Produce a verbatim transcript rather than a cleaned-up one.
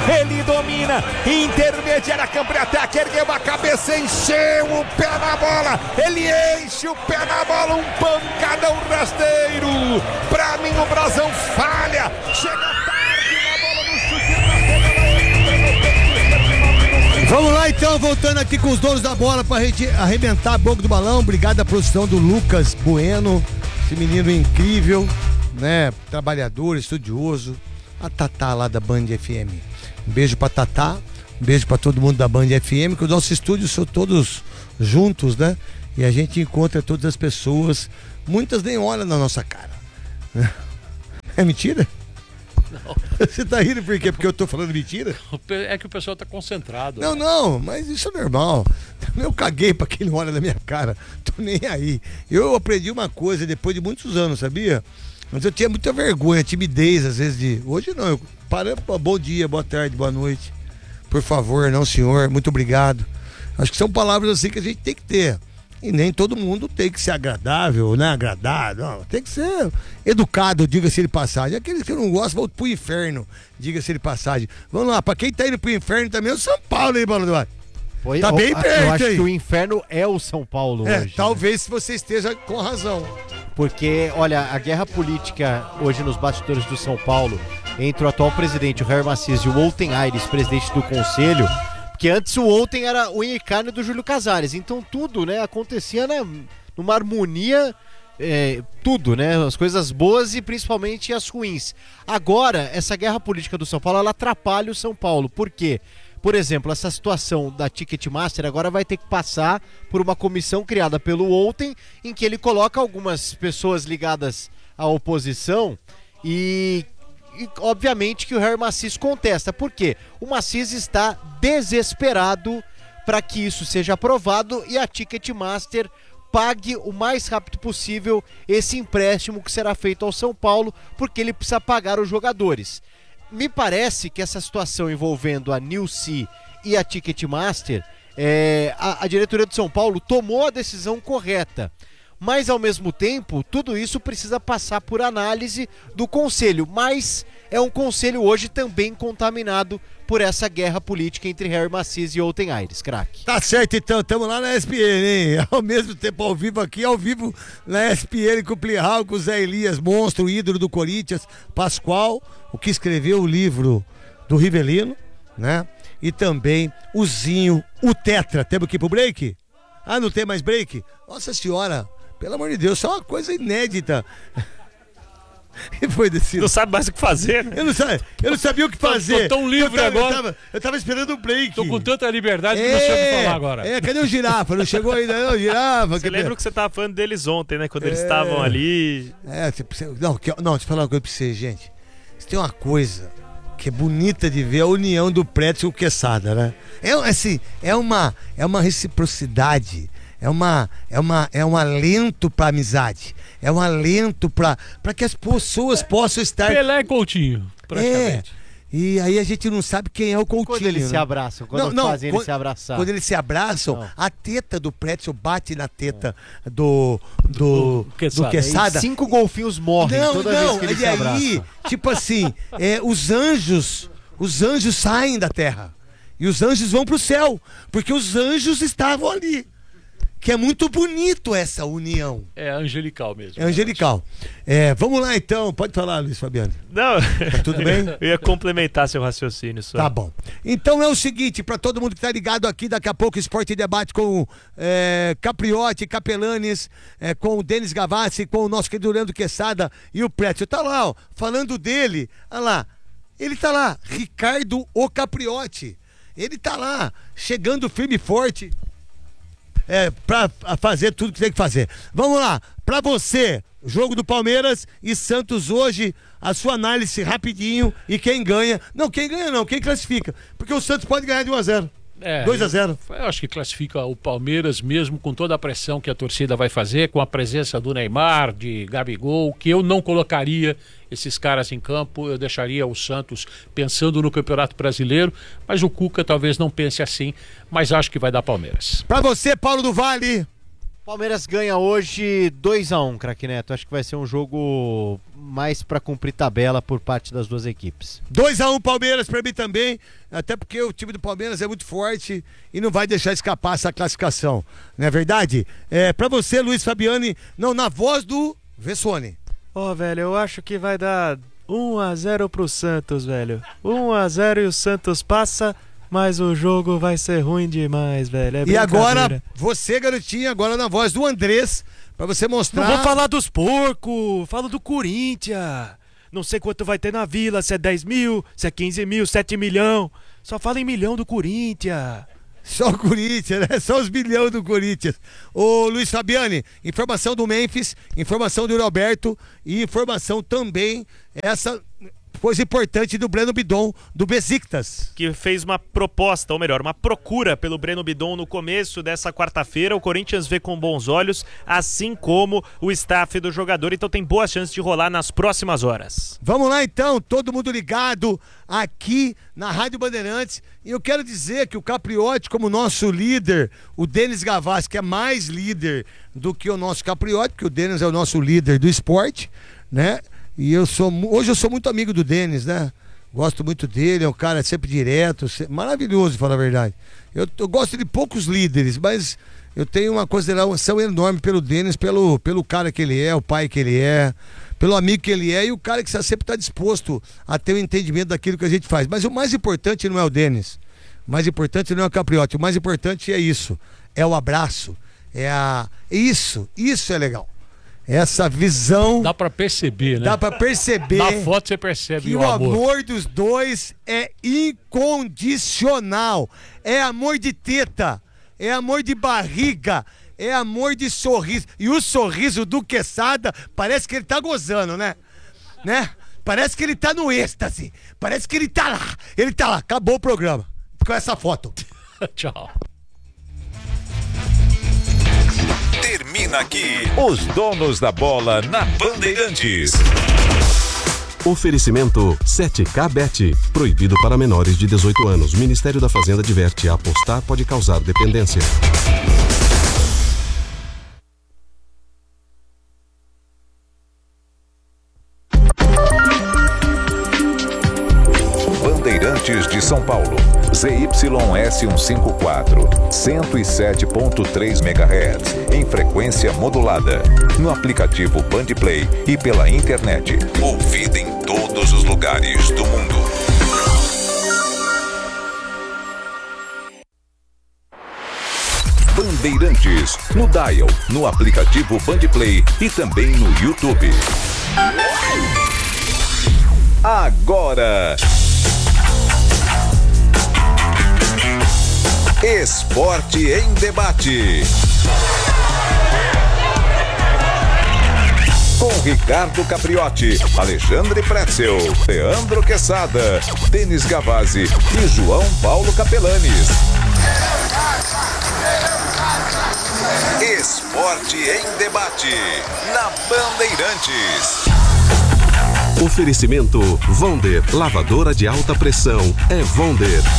ele domina, intermediária, campo de ataque, ergueu a cabeça, encheu o pé na bola, ele enche o pé na bola, um pancadão rasteiro, pra mim o Brasão falha, chega tarde na bola no chute rasteiro. Vamos lá então, voltando aqui com os donos da bola pra gente arrebentar a boca do balão. Obrigado à produção do Lucas Bueno, esse menino incrível, né, trabalhador, estudioso, a Tatá lá da Band F M. Um beijo pra Tatá, um beijo pra todo mundo da Band F M, que os nossos estúdios são todos juntos, né? E a gente encontra todas as pessoas, muitas nem olham na nossa cara. É mentira? Não. Você tá rindo por quê? Porque eu tô falando mentira? É que o pessoal tá concentrado. Não, né? não, mas isso é normal. Eu caguei pra quem não olha na minha cara. Tô nem aí. Eu aprendi uma coisa depois de muitos anos, sabia? Mas eu tinha muita vergonha, timidez às vezes de... Hoje não, eu parei, bom dia, boa tarde, boa noite. Por favor, não senhor, muito obrigado. Acho que são palavras assim que a gente tem que ter. E nem todo mundo tem que ser agradável, né? Agradado, não. Tem que ser educado, diga-se de passagem. Aqueles que não gostam, vão pro inferno, diga-se de passagem. Vamos lá, pra quem tá indo pro inferno também é o São Paulo, hein, Bola do Ar? Foi, tá bem eu, perto, eu acho hein? que o inferno é o São Paulo é, hoje. Talvez né? Você esteja com razão. Porque, olha, a guerra política hoje nos bastidores do São Paulo, entre o atual presidente, o Jair Macias, e o Wolten Aires, presidente do conselho, porque antes o Wolten era o encarne do Júlio Casares, então tudo, né, acontecia na, numa harmonia, é, tudo, né, as coisas boas e principalmente as ruins. Agora, essa guerra política do São Paulo, ela atrapalha o São Paulo, por quê? Por exemplo, essa situação da Ticketmaster agora vai ter que passar por uma comissão criada pelo Wolten, em que ele coloca algumas pessoas ligadas à oposição e, e obviamente que o Jair Macias contesta. Por quê? O Macias está desesperado para que isso seja aprovado e a Ticketmaster pague o mais rápido possível esse empréstimo que será feito ao São Paulo, porque ele precisa pagar os jogadores. Me parece que essa situação envolvendo a Nilce e a Ticketmaster, é, a, a diretoria de São Paulo tomou a decisão correta. Mas, ao mesmo tempo, tudo isso precisa passar por análise do conselho. Mas é um conselho hoje também contaminado por essa guerra política entre Jair Macias e Wolten Aires, craque. Tá certo, então, estamos lá na S P N, hein? Ao mesmo tempo, ao vivo aqui, ao vivo na S P N com o Plihal, com o Zé Elias, monstro, ídolo do Corinthians, Pascoal, o que escreveu o livro do Rivelino, né? E também o Zinho, o Tetra. Temos que ir pro break? Ah, não tem mais break? Nossa senhora, pelo amor de Deus, isso é uma coisa inédita. E foi decidido. Não sabe mais o que fazer, né? Eu não, sabe, eu não sabia o que fazer. Tô tão livre eu tava, agora. Eu tava, eu tava esperando o break. Tô com tanta liberdade que é, não sei o que falar agora. É, cadê o Girafa? Não chegou ainda não, Girafa. Você que... lembra que você tava falando deles ontem, né? Quando é, eles estavam ali. É, você, não, que, não, deixa eu falar uma coisa pra vocês, gente. Você tem uma coisa que é bonita de ver, a união do Prédio com o Quesada, né? É assim, é uma, é uma reciprocidade. É, uma, é, uma, é um alento pra amizade. É um alento pra, pra que as pessoas possam estar... Pelé e Coutinho, praticamente. É. E aí a gente não sabe quem é o Coutinho. Quando eles né? se abraçam, quando não, não, fazem quando, eles se abraçar. Quando eles se abraçam, não. a teta do Prédio bate na teta do, do, do Quesada. Quesada. E cinco golfinhos morrem não, toda não, vez que eles e se abraçam. aí, tipo assim, é, os anjos, os anjos saem da terra. E os anjos vão pro céu. Porque os anjos estavam ali. Que é muito bonito essa união. É angelical mesmo. É angelical. É, vamos lá então, pode falar, Luiz Fabiano. Não, tá tudo bem? Eu ia complementar seu raciocínio só. Tá bom. Então é o seguinte, para todo mundo que tá ligado aqui, daqui a pouco Esporte e Debate com é, Capriotti, Capelanes, é, com o Denis Gavassi, com o nosso querido Leandro Quesada e o Prétio. Tá lá, ó, falando dele. Olha lá, ele tá lá, Ricardo O Capriotti. Ele tá lá, chegando firme e forte. É, pra fazer tudo que tem que fazer. Vamos lá, pra você, jogo do Palmeiras e Santos hoje, a sua análise rapidinho e quem ganha. Não, quem ganha não, quem classifica. Porque o Santos pode ganhar de um a zero. É, dois a zero. Eu, eu acho que classifica o Palmeiras mesmo com toda a pressão que a torcida vai fazer, com a presença do Neymar, de Gabigol, que eu não colocaria esses caras em campo, eu deixaria o Santos pensando no Campeonato Brasileiro, mas o Cuca talvez não pense assim, mas acho que vai dar Palmeiras. Pra você, Paulo do Vale. Palmeiras ganha hoje dois a um, craque Neto. Acho que vai ser um jogo mais pra cumprir tabela por parte das duas equipes. dois a um Palmeiras pra mim também, até porque o time do Palmeiras é muito forte e não vai deixar escapar essa classificação. Não é verdade? É, pra você, Luiz Fabiani, não, na voz do Vessone. Ó, oh, velho, eu acho que vai dar um a zero pro Santos, velho. um a zero e o Santos passa, mas o jogo vai ser ruim demais, velho. É e agora, você, garotinho, agora na voz do Andrés, pra você mostrar... Não vou falar dos porcos, falo do Corinthians. Não sei quanto vai ter na Vila, se é dez mil, se é quinze mil, sete milhão. Só fala em milhão do Corinthians. Só o Corinthians, né? Só os bilhões do Corinthians. Ô Luiz Fabiani, informação do Memphis, informação do Roberto e informação também, essa coisa importante do Breno Bidon, do Besiktas. Que fez uma proposta, ou melhor, uma procura pelo Breno Bidon no começo dessa quarta-feira. O Corinthians vê com bons olhos, assim como o staff do jogador, então tem boas chances de rolar nas próximas horas. Vamos lá então, todo mundo ligado aqui na Rádio Bandeirantes. E eu quero dizer que o Capriotti, como nosso líder, o Denis Gavassi, que é mais líder do que o nosso Capriotti, porque o Denis é o nosso líder do esporte, né? E eu sou, hoje eu sou muito amigo do Denis, né? Gosto muito dele, é um cara sempre direto, maravilhoso, pra falar a verdade. Eu, eu gosto de poucos líderes, mas eu tenho uma consideração enorme pelo Denis, pelo, pelo cara que ele é, o pai que ele é, pelo amigo que ele é e o cara que sempre está disposto a ter o um entendimento daquilo que a gente faz. Mas o mais importante não é o Denis, o mais importante não é o Capriotti, o mais importante é isso, é o abraço, é a... Isso, isso é legal. Essa visão... Dá pra perceber, né? Dá pra perceber. Na foto você percebe que o o amor. amor dos dois é incondicional. É amor de teta, é amor de barriga, é amor de sorriso. E o sorriso do Quesada parece que ele tá gozando, né? Né? Parece que ele tá no êxtase. Parece que ele tá lá. Ele tá lá. Acabou o programa com essa foto. Tchau. Termina aqui Os Donos da Bola na Bandeirantes. Oferecimento sete K Bet. Proibido para menores de dezoito anos. Ministério da Fazenda adverte: apostar pode causar dependência. Bandeirantes de São Paulo. Z Y S cento e cinquenta e quatro, cento e sete ponto três megahertz, em frequência modulada. No aplicativo Bandplay e pela internet. Ouvida em todos os lugares do mundo. Bandeirantes, no dial, no aplicativo Bandplay e também no YouTube. Agora... Esporte em Debate. Com Ricardo Capriotti, Alexandre Pretzel, Leandro Quesada, Denis Gavazzi e João Paulo Capelanes. Esporte em Debate, na Bandeirantes. Oferecimento Vonder, lavadora de alta pressão é Vonder.